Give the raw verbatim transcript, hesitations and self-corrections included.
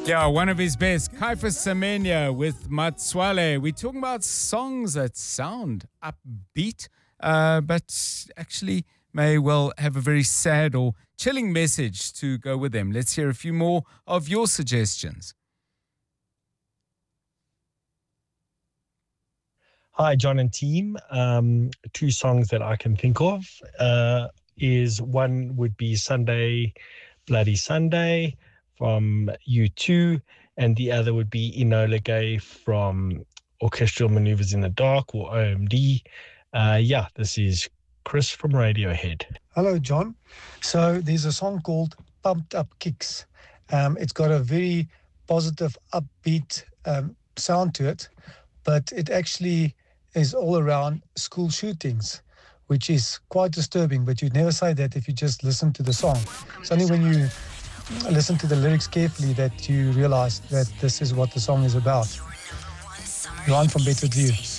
Yeah, one of his best, Kaifas Semenya with Matswale. We're talking about songs that sound upbeat, uh, but actually may well have a very sad or chilling message to go with them. Let's hear a few more of your suggestions. Hi, John and team. Um, two songs that I can think of uh, is one would be Sunday, Bloody Sunday from U two, and the other would be Enola Gay from Orchestral Maneuvers in the Dark, or O M D. Uh, yeah, this is Chris from Radiohead. Hello, John. So there's a song called Pumped Up Kicks. Um, it's got a very positive, upbeat um, sound to it, but it actually is all around school shootings, which is quite disturbing, but you'd never say that if you just listen to the song. It's only when you listen to the lyrics carefully that you realize that this is what the song is about. Ron from Bedford View.